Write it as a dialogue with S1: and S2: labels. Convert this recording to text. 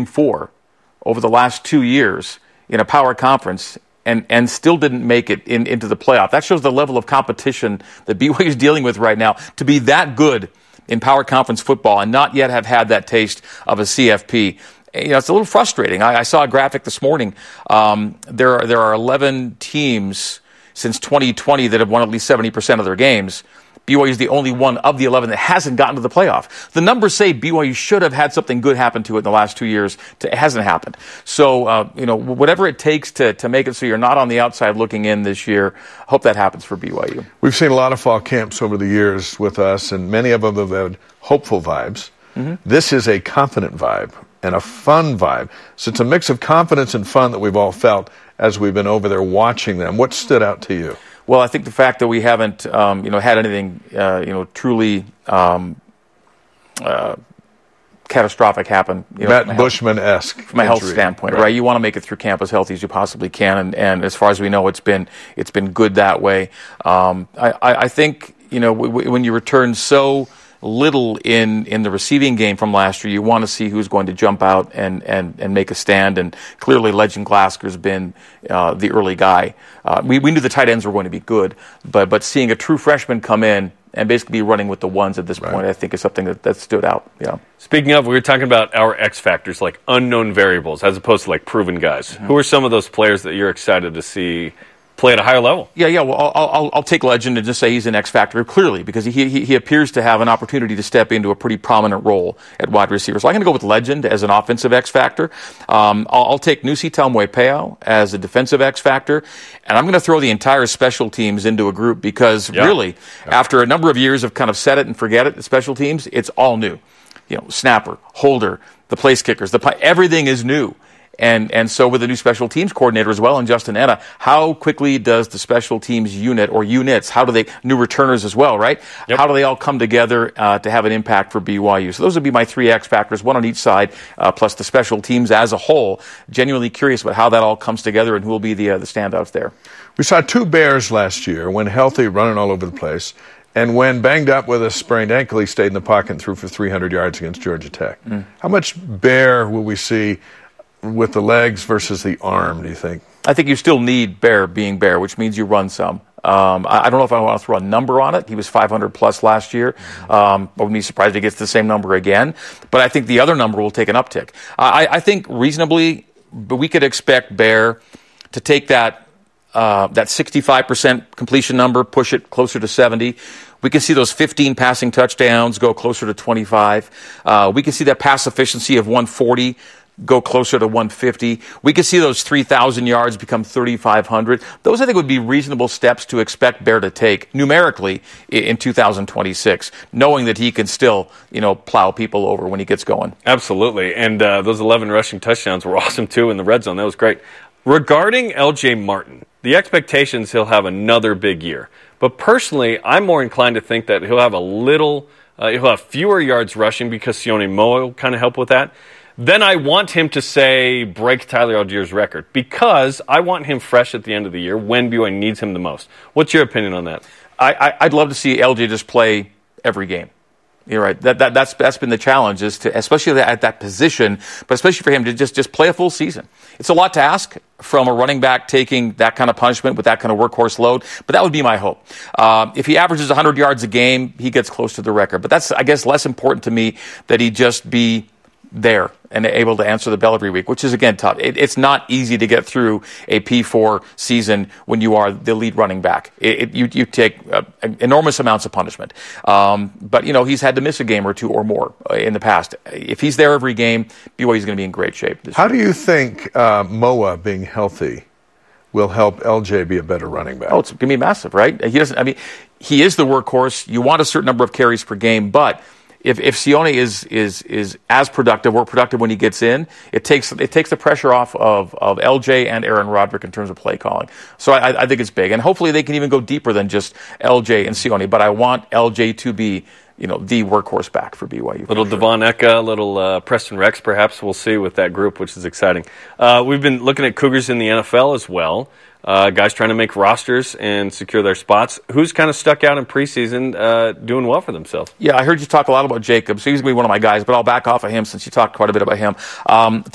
S1: 8-4 over the last 2 years in a power conference and still didn't make it into the playoff. That shows the level of competition that BYU is dealing with right now. To be that good in power conference football and not yet have had that taste of a CFP, it's a little frustrating. I saw a graphic this morning. There are 11 teams since 2020 that have won at least 70% of their games. BYU is the only one of the 11 that hasn't gotten to the playoff. The numbers say BYU should have had something good happen to it in the last 2 years. It hasn't happened. So, whatever it takes to make it so you're not on the outside looking in this year, I hope that happens for BYU.
S2: We've seen a lot of fall camps over the years with us, and many of them have had hopeful vibes. Mm-hmm. This is a confident vibe and a fun vibe. So it's a mix of confidence and fun that we've all felt as we've been over there watching them. What stood out to you?
S1: Well, I think the fact that we haven't, had anything, truly catastrophic happen.
S2: Matt Bushman-esque.
S1: From a health standpoint, right? You want to make it through camp as healthy as you possibly can, and as far as we know, it's been good that way. I think, when you return so little in the receiving game from last year, you want to see who's going to jump out and make a stand, and clearly Legend Glasker's been the early guy. We knew the tight ends were going to be good, but seeing a true freshman come in and basically be running with the ones at this point, I think is something that stood out. Yeah.
S3: Speaking of, we were talking about our X factors, like unknown variables, as opposed to like proven guys. Mm-hmm. Who are some of those players that you're excited to see play at a higher level?
S1: Yeah. Well, I'll take Legend and just say he's an X factor clearly because he appears to have an opportunity to step into a pretty prominent role at wide receiver. So I'm going to go with Legend as an offensive X factor. I'll take Nusi Taumwepeau as a defensive X factor, and I'm going to throw the entire special teams into a group because really, after a number of years of kind of set it and forget it, the special teams, it's all new. Snapper, holder, the place kickers, everything is new. And so with the new special teams coordinator as well, and Justin Etta, how quickly does the special teams unit or units, new returners as well, right? Yep. How do they all come together to have an impact for BYU? So those would be my three X factors, one on each side, plus the special teams as a whole. Genuinely curious about how that all comes together and who will be the standouts there.
S2: We saw two Bears last year, when healthy, running all over the place. And when banged up with a sprained ankle, he stayed in the pocket and threw for 300 yards against Georgia Tech. How much Bear will we see with the legs versus the arm, do you think?
S1: I think you still need Bear being Bear, which means you run some. I don't know if I want to throw a number on it. He was 500-plus last year. I wouldn't be surprised if he gets the same number again. But I think the other number will take an uptick. I think reasonably, we could expect Bear to take that 65% completion number, push it closer to 70. We can see those 15 passing touchdowns go closer to 25. We can see that pass efficiency of 140 go closer to 150. We could see those 3,000 yards become 3,500. Those, I think, would be reasonable steps to expect Bear to take numerically in 2026, knowing that he can still, plow people over when he gets going.
S3: Absolutely. And those 11 rushing touchdowns were awesome, too, in the red zone. That was great. Regarding L.J. Martin, the expectations he'll have another big year. But personally, I'm more inclined to think that he'll have he'll have fewer yards rushing because Sione Moa will kind of help with that. Then I want him to, break Tyler Allgeier's record because I want him fresh at the end of the year when BYU needs him the most. What's your opinion on that?
S1: I'd love to see LJ just play every game. You're right. That's been the challenge, is to, especially at that position, but especially for him to just play a full season. It's a lot to ask from a running back taking that kind of punishment with that kind of workhorse load, but that would be my hope. If he averages 100 yards a game, he gets close to the record. But that's, I guess, less important to me that he just be there and able to answer the bell every week, which is, again, tough. It's not easy to get through a P4 season when you are the lead running back. You take enormous amounts of punishment. But, he's had to miss a game or two or more in the past. If he's there every game, BYU is going to be in great shape this year.
S2: How do you think Moa being healthy will help LJ be a better running back?
S1: Oh, it's going to be massive, right? He is the workhorse. You want a certain number of carries per game, but if Sione is as productive or productive when he gets in, it takes the pressure off of LJ and Aaron Roderick in terms of play calling. So I think it's big, and hopefully they can even go deeper than just LJ and Sione. But I want LJ to be the workhorse back for BYU.
S3: Little sure. Devon Eka, little Preston Rex, perhaps we'll see with that group, which is exciting. We've been looking at Cougars in the NFL as well. Guys trying to make rosters and secure their spots. Who's kind of stuck out in preseason doing well for themselves?
S1: Yeah, I heard you talk a lot about Jacobs. He's going to be one of my guys, but I'll back off of him since you talked quite a bit about him.